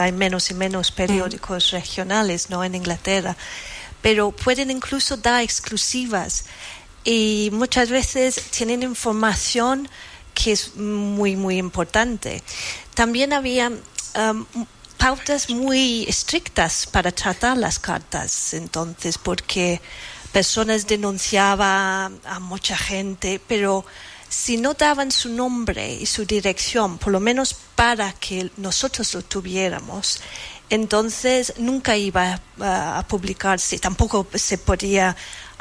hay menos y menos periódicos regionales, ¿no?, en Inglaterra, pero pueden incluso dar exclusivas y muchas veces tienen información que es muy, muy importante. También había pautas muy estrictas para tratar las cartas, entonces, porque personas denunciaban a mucha gente, pero si no daban su nombre y su dirección, por lo menos para que nosotros lo tuviéramos, entonces nunca iba a publicarse. Tampoco se podía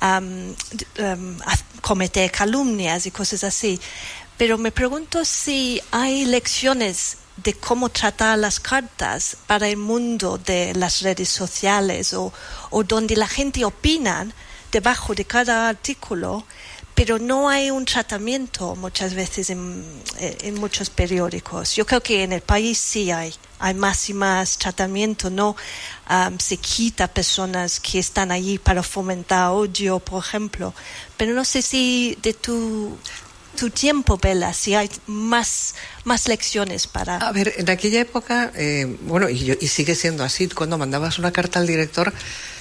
cometer calumnias y cosas así. Pero me pregunto si hay lecciones de cómo tratar las cartas para el mundo de las redes sociales o donde la gente opina debajo de cada artículo, pero no hay un tratamiento muchas veces en muchos periódicos. Yo creo que en el país sí hay más y más tratamiento, no se quita personas que están allí para fomentar odio, por ejemplo, pero no sé si de tu tiempo, Bela, si hay más lecciones para... A ver, en aquella época, y sigue siendo así, cuando mandabas una carta al director,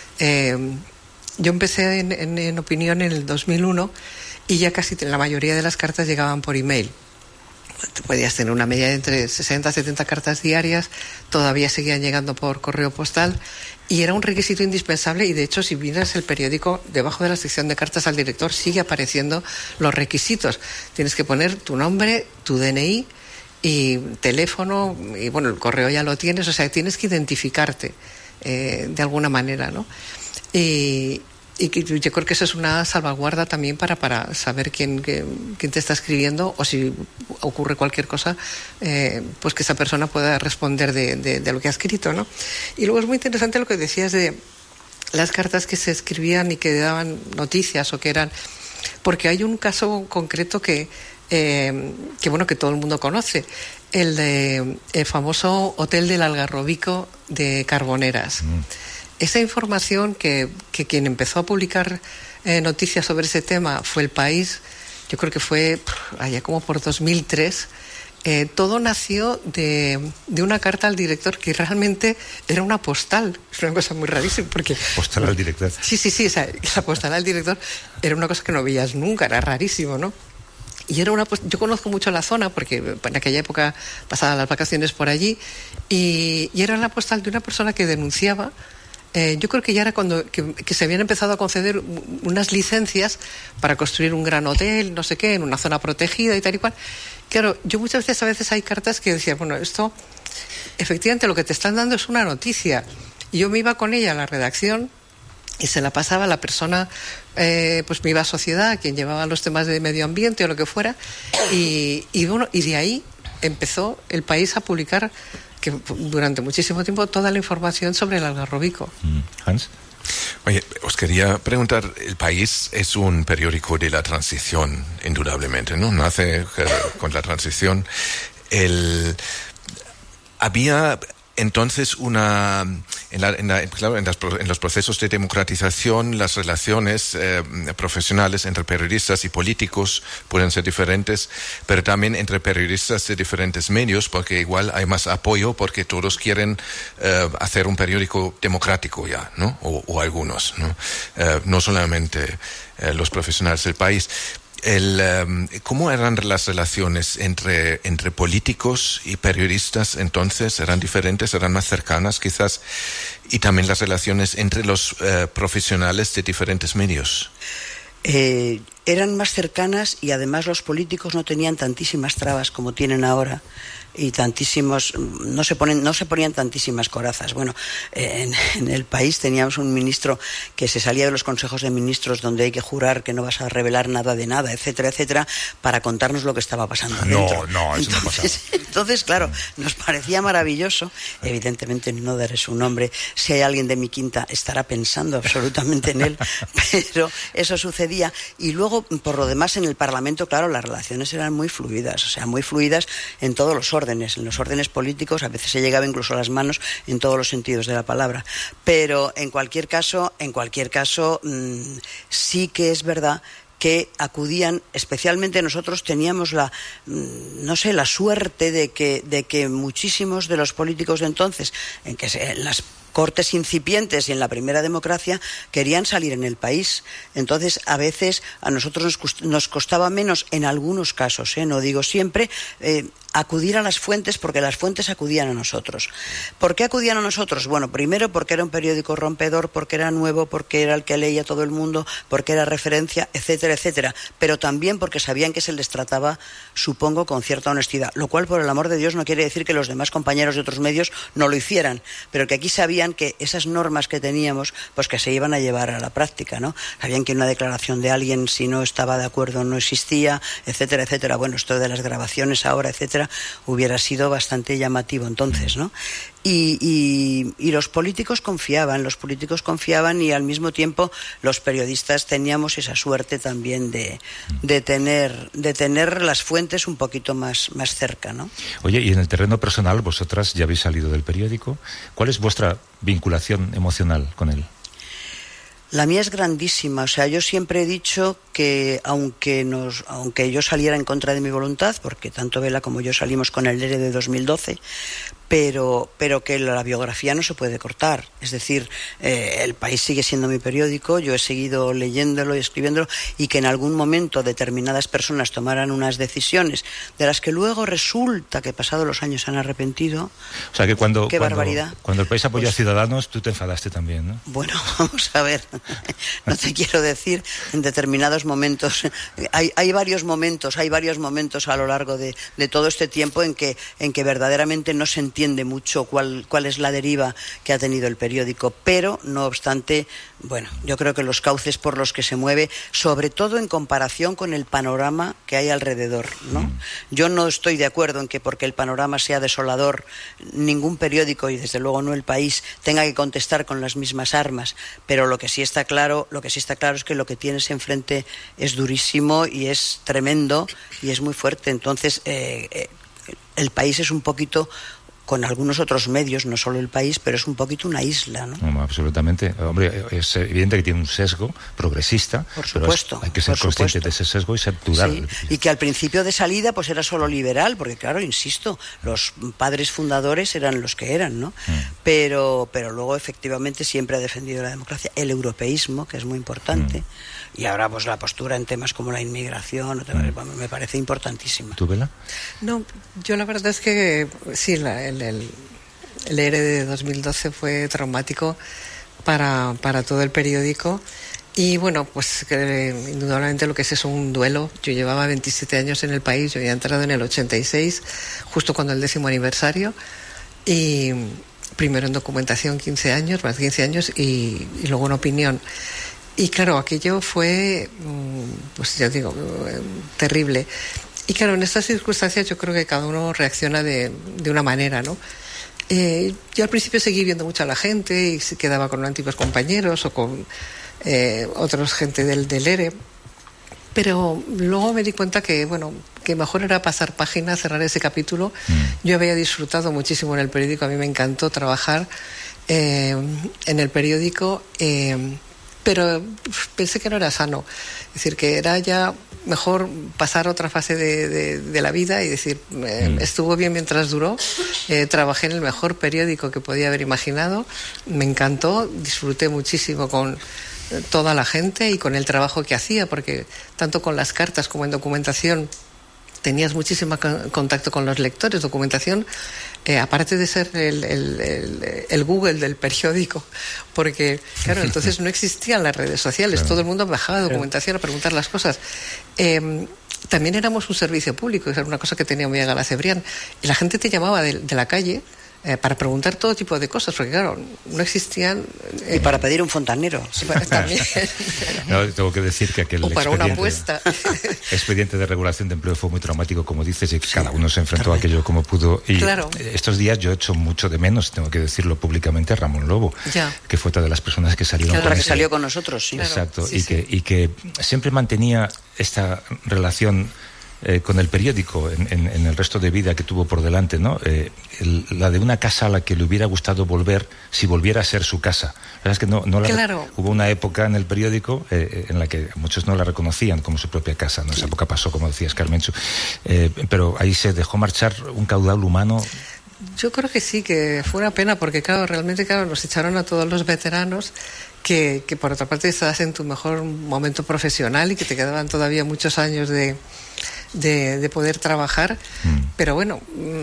yo empecé en Opinión en el 2001 y ya casi la mayoría de las cartas llegaban por email. Podías tener una media de entre 60 y 70 cartas diarias, todavía seguían llegando por correo postal y era un requisito indispensable, y de hecho si miras el periódico, debajo de la sección de cartas al director sigue apareciendo los requisitos. Tienes que poner tu nombre, tu DNI y teléfono, y bueno, el correo ya lo tienes, o sea, tienes que identificarte de alguna manera, ¿no? Y yo creo que eso es una salvaguarda también para saber quién te está escribiendo, o si ocurre cualquier cosa, pues que esa persona pueda responder de lo que ha escrito, ¿no? Y luego es muy interesante lo que decías de las cartas que se escribían y que daban noticias o que eran... Porque hay un caso concreto que todo el mundo conoce, el famoso Hotel del Algarrobico de Carboneras. Esa información que quien empezó a publicar noticias sobre ese tema fue El País, yo creo que fue allá como por 2003. Todo nació de una carta al director que realmente era una postal. Es una cosa muy rarísima porque... ¿Postal al director? Sí, o sea, la postal al director era una cosa que no veías nunca, era rarísimo, ¿no? Y era yo conozco mucho la zona porque en aquella época pasaba las vacaciones por allí, y era la postal de una persona que denunciaba. Yo creo que ya era cuando que se habían empezado a conceder unas licencias para construir un gran hotel, no sé qué, en una zona protegida y tal y cual. Claro, yo muchas veces, a veces hay cartas que decía, bueno, esto, efectivamente lo que te están dando es una noticia. Y yo me iba con ella a la redacción y se la pasaba a la persona, pues me iba a Sociedad, quien llevaba los temas de medio ambiente o lo que fuera, y de ahí empezó El País a publicar, que durante muchísimo tiempo, toda la información sobre el Algarrobico. Hans. Oye, os quería preguntar, El País es un periódico de la transición, indudablemente, ¿no? Nace con la transición. Había entonces en los procesos de democratización, las relaciones profesionales entre periodistas y políticos pueden ser diferentes, pero también entre periodistas de diferentes medios, porque igual hay más apoyo, porque todos quieren hacer un periódico democrático ya, ¿no? O algunos, ¿no? No solamente los profesionales del país. ¿Cómo eran las relaciones entre políticos y periodistas entonces? ¿Eran diferentes, eran más cercanas quizás? Y también las relaciones entre los profesionales de diferentes medios. Eran más cercanas, y además los políticos no tenían tantísimas trabas como tienen ahora, y no se ponían tantísimas corazas. Bueno, en El País teníamos un ministro que se salía de los consejos de ministros donde hay que jurar que no vas a revelar nada de nada, etcétera, etcétera, para contarnos lo que estaba pasando dentro. No, eso no pasaba. Entonces, claro, nos parecía maravilloso. Evidentemente no daré su nombre. Si hay alguien de mi quinta, estará pensando absolutamente en él, pero eso sucedía. Y luego, por lo demás, en el Parlamento, claro, las relaciones eran muy fluidas, o sea, muy fluidas en todos los órdenes. En los órdenes políticos a veces se llegaba incluso a las manos en todos los sentidos de la palabra. Pero en cualquier caso, sí que es verdad que acudían, especialmente nosotros teníamos la suerte de que muchísimos de los políticos de entonces, en las cortes incipientes y en la primera democracia, querían salir en el país. Entonces, a veces a nosotros nos costaba menos, en algunos casos, no digo siempre, acudir a las fuentes, porque las fuentes acudían a nosotros. ¿Por qué acudían a nosotros? Bueno, primero porque era un periódico rompedor, porque era nuevo, porque era el que leía todo el mundo, porque era referencia, etcétera, etcétera. Pero también porque sabían que se les trataba, supongo, con cierta honestidad. Lo cual, por el amor de Dios, no quiere decir que los demás compañeros de otros medios no lo hicieran, pero que aquí sabían que esas normas que teníamos, pues que se iban a llevar a la práctica, ¿no? Sabían que una declaración de alguien, si no estaba de acuerdo, no existía, etcétera, etcétera. Bueno, esto de las grabaciones ahora, etcétera, hubiera sido bastante llamativo entonces, ¿no? Y los políticos confiaban y al mismo tiempo los periodistas teníamos esa suerte también de tener las fuentes un poquito más cerca, ¿no? Oye, y en el terreno personal, vosotras ya habéis salido del periódico. ¿Cuál es vuestra vinculación emocional con él? La mía es grandísima. O sea, yo siempre he dicho que aunque yo saliera en contra de mi voluntad, porque tanto Vela como yo salimos con el ERE de 2012, pero que la biografía no se puede cortar. Es decir, El País sigue siendo mi periódico, yo he seguido leyéndolo y escribiéndolo, y que en algún momento determinadas personas tomaran unas decisiones de las que luego resulta que pasados los años se han arrepentido. O sea que cuando barbaridad. Cuando El País apoyó a Ciudadanos, tú te enfadaste también, ¿no? Bueno, vamos a ver. No te quiero decir, en determinados momentos, hay varios momentos a lo largo de todo este tiempo en que verdaderamente no se entiende mucho cuál es la deriva que ha tenido el periódico, pero no obstante, bueno, yo creo que los cauces por los que se mueve, sobre todo en comparación con el panorama que hay alrededor, ¿no? Yo no estoy de acuerdo en que porque el panorama sea desolador, ningún periódico, y desde luego no El País, tenga que contestar con las mismas armas, pero lo que sí está claro es que lo que tienes enfrente es durísimo y es tremendo y es muy fuerte. Entonces, El País es un poquito, con algunos otros medios, no solo El País, pero es un poquito una isla, ¿no? No, absolutamente. Hombre, es evidente que tiene un sesgo progresista. Por supuesto. Hay que ser consciente de ese sesgo y ser plural. Sí, y que al principio de salida pues era solo liberal, porque claro, insisto, los padres fundadores eran los que eran, ¿no? Pero luego efectivamente siempre ha defendido la democracia, el europeísmo, que es muy importante, y ahora pues la postura en temas como la inmigración, me parece importantísima. ¿Tú, Vela? No, yo la verdad es que sí, el ERE de 2012 fue traumático para todo el periódico. Y bueno, pues indudablemente lo que es un duelo. Yo llevaba 27 años en El País, yo había entrado en el 86, justo cuando el 10º aniversario, y primero en documentación 15 años y luego en opinión. Y claro, aquello fue, pues ya digo, terrible. Y claro, en estas circunstancias yo creo que cada uno reacciona de una manera, ¿no? Yo al principio seguí viendo mucho a la gente y se quedaba con antiguos compañeros o con otros gente del ERE, pero luego me di cuenta que, bueno, que mejor era pasar página, cerrar ese capítulo. Yo había disfrutado muchísimo en el periódico, a mí me encantó trabajar en el periódico, pero pensé que no era sano. Es decir, que era ya mejor pasar otra fase de la vida y decir, estuvo bien mientras duró, trabajé en el mejor periódico que podía haber imaginado, me encantó, disfruté muchísimo con toda la gente y con el trabajo que hacía, porque tanto con las cartas como en documentación tenías muchísimo contacto con los lectores. Documentación, aparte de ser el Google del periódico, porque claro, entonces no existían las redes sociales, todo el mundo bajaba documentación a preguntar las cosas. También éramos un servicio público, era una cosa que tenía muy a Gala Cebrián, y la gente te llamaba de la calle para preguntar todo tipo de cosas, porque claro, no existían... y para pedir un fontanero. También. No, tengo que decir que aquel o para una apuesta. expediente de regulación de empleo fue muy traumático, como dices, y cada uno se enfrentó a aquello como pudo. Y claro, estos días yo he hecho mucho de menos, tengo que decirlo públicamente, a Ramón Lobo, que fue otra de las personas que salieron con que salió con nosotros, sí. Exacto, sí, y que siempre mantenía esta relación con el periódico en el resto de vida que tuvo por delante, ¿no? La de una casa a la que le hubiera gustado volver si volviera a ser su casa. La verdad es que claro. Hubo una época en el periódico en la que muchos no la reconocían como su propia casa, ¿no? Sí. Esa época pasó, como decías, Carmenchu. Pero ahí se dejó marchar un caudal humano. Yo creo que sí, que fue una pena, porque realmente nos echaron a todos los veteranos que por otra parte estabas en tu mejor momento profesional y que te quedaban todavía muchos años de poder trabajar, pero bueno,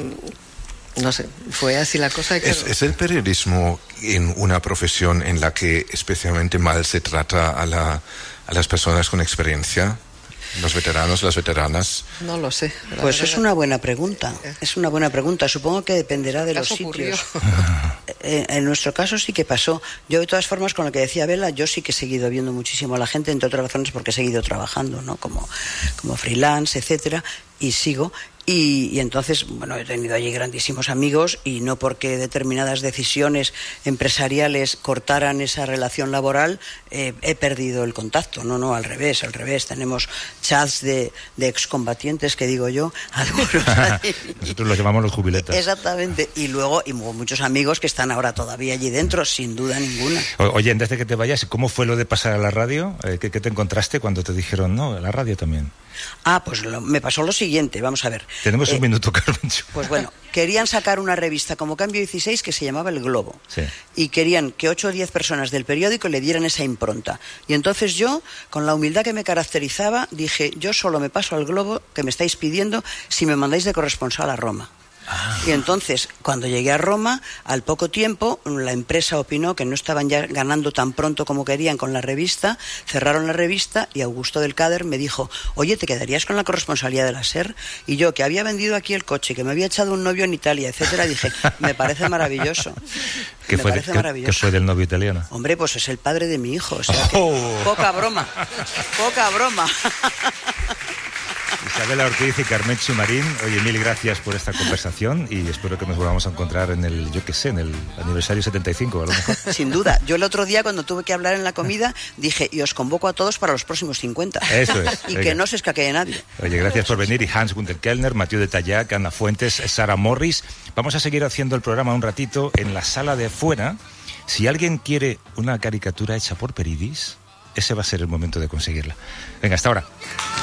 no sé, fue así la cosa. ¿Es el periodismo en una profesión en la que especialmente mal se trata a las personas con experiencia? ¿Los veteranos, las veteranas? No lo sé. Pues es una buena pregunta. Es una buena pregunta. Supongo que dependerá de los sitios. En nuestro caso sí que pasó. Yo, de todas formas, con lo que decía Bela, yo sí que he seguido viendo muchísimo a la gente, entre otras razones porque he seguido trabajando, ¿no? Como freelance, etcétera, y sigo. Y entonces, bueno, he tenido allí grandísimos amigos, y no porque determinadas decisiones empresariales cortaran esa relación laboral he perdido el contacto. No, al revés. Tenemos chats de excombatientes, que digo yo, algunos ahí. Nosotros los llamamos los jubiletas. Exactamente. Y luego muchos amigos que están ahora todavía allí dentro, sin duda ninguna. Oye, antes de que te vayas, ¿cómo fue lo de pasar a la radio? ¿Qué te encontraste cuando te dijeron, no, a la radio también? Pues me pasó lo siguiente, vamos a ver. Tenemos un minuto, Carmen. Pues bueno, querían sacar una revista como Cambio 16 que se llamaba El Globo. Sí. Y querían que 8 o 10 personas del periódico le dieran esa impronta. Y entonces yo, con la humildad que me caracterizaba, dije, yo solo me paso al Globo que me estáis pidiendo si me mandáis de corresponsal a Roma. Y entonces, cuando llegué a Roma, al poco tiempo, la empresa opinó que no estaban ya ganando tan pronto como querían con la revista, cerraron la revista, y Augusto del Cader me dijo, oye, ¿te quedarías con la corresponsalía de la SER? Y yo, que había vendido aquí el coche, que me había echado un novio en Italia, etcétera, dije, me parece maravilloso. ¿Qué fue del novio italiano? Hombre, pues es el padre de mi hijo, o sea que, poca broma. Isabela Ortiz y Carmenchu Marín, oye, mil gracias por esta conversación, y espero que nos volvamos a encontrar en el aniversario 75, a lo mejor. Sin duda. Yo el otro día, cuando tuve que hablar en la comida, dije, y os convoco a todos para los próximos 50. Eso es. Y que no se escaquee nadie. Oye, gracias por venir, y Hans Günther Kellner, Mathieu de Tallac, Ana Fuentes, Sara Morris. Vamos a seguir haciendo el programa un ratito en la sala de fuera. Si alguien quiere una caricatura hecha por Peridis, ese va a ser el momento de conseguirla. Venga, hasta ahora.